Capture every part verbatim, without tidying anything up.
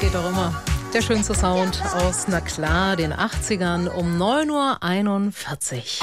geht doch immer. Der schönste Sound aus, na klar, den achtzigern um neun Uhr einundvierzig.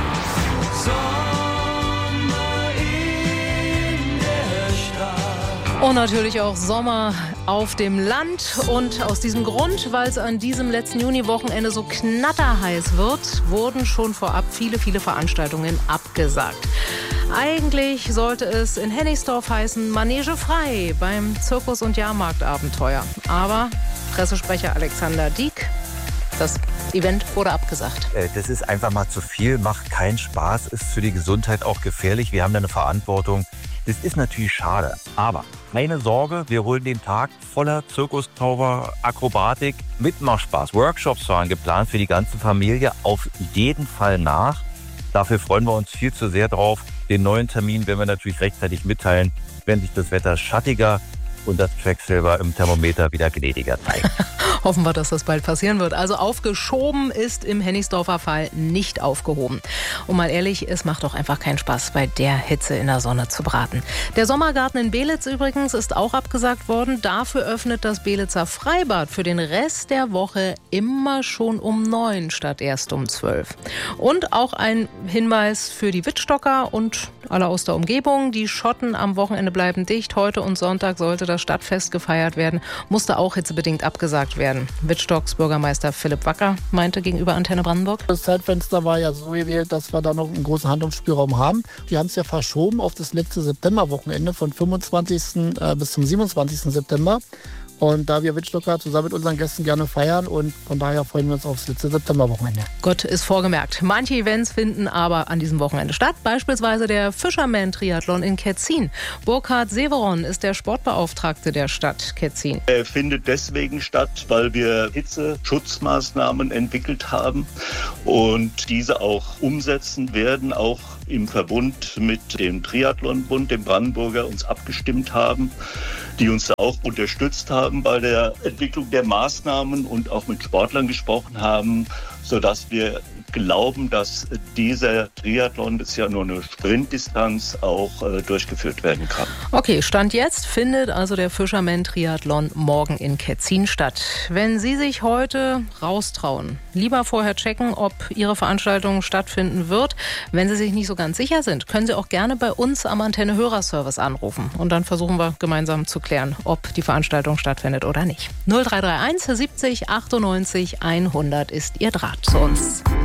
Und natürlich auch Sommer auf dem Land. Und aus diesem Grund, weil es an diesem letzten Juni-Wochenende so knatterheiß wird, wurden schon vorab viele, viele Veranstaltungen abgesagt. Eigentlich sollte es in Hennigsdorf heißen, Manege frei beim Zirkus- und Jahrmarktabenteuer. Aber Pressesprecher Alexander Dieck, das Event wurde abgesagt. Das ist einfach mal zu viel, macht keinen Spaß, ist für die Gesundheit auch gefährlich. Wir haben da eine Verantwortung. Das ist natürlich schade, aber keine Sorge, wir holen den Tag voller Zirkuszauber, Akrobatik, Mitmachspaß. Workshops waren geplant für die ganze Familie auf jeden Fall nach. Dafür freuen wir uns viel zu sehr drauf. Den neuen Termin werden wir natürlich rechtzeitig mitteilen, wenn sich das Wetter schattiger und das Quecksilber im Thermometer wieder gnädiger zeigt. Hoffen wir, dass das bald passieren wird. Also aufgeschoben ist im Hennigsdorfer Fall nicht aufgehoben. Und mal ehrlich, es macht doch einfach keinen Spaß, bei der Hitze in der Sonne zu braten. Der Sommergarten in Belitz übrigens ist auch abgesagt worden. Dafür öffnet das Belitzer Freibad für den Rest der Woche immer schon um neun statt erst um zwölf. Und auch ein Hinweis für die Wittstocker und alle aus der Umgebung. Die Schotten am Wochenende bleiben dicht. Heute und Sonntag sollte das Stadtfest gefeiert werden. Musste auch hitzebedingt abgesagt werden. Wittstocks Bürgermeister Philipp Wacker meinte gegenüber Antenne Brandenburg: Das Zeitfenster war ja so gewählt, dass wir da noch einen großen Handlungsspielraum haben. Die haben es ja verschoben auf das letzte Septemberwochenende von fünfundzwanzigsten bis zum siebenundzwanzigsten September. Und da wir Wittstocker zusammen mit unseren Gästen gerne feiern und von daher freuen wir uns aufs letzte Septemberwochenende. Gott ist vorgemerkt. Manche Events finden aber an diesem Wochenende statt. Beispielsweise der Fisherman-Triathlon in Ketzin. Burkhard Severon ist der Sportbeauftragte der Stadt Ketzin. Er findet deswegen statt, weil wir Hitzeschutzmaßnahmen entwickelt haben und diese auch umsetzen werden, auch im Verbund mit dem Triathlonbund, dem Brandenburger, uns abgestimmt haben, die uns da auch unterstützt haben bei der Entwicklung der Maßnahmen und auch mit Sportlern gesprochen haben, sodass wir glauben, dass dieser Triathlon, das ist ja nur eine Sprintdistanz, auch äh, durchgeführt werden kann. Okay, Stand jetzt findet also der Fisherman-Triathlon morgen in Ketzin statt. Wenn Sie sich heute raustrauen, lieber vorher checken, ob Ihre Veranstaltung stattfinden wird. Wenn Sie sich nicht so ganz sicher sind, können Sie auch gerne bei uns am Antenne-Hörerservice anrufen. Und dann versuchen wir gemeinsam zu klären, ob die Veranstaltung stattfindet oder nicht. null drei drei eins siebzig achtundneunzig hundert ist Ihr Draht zu uns.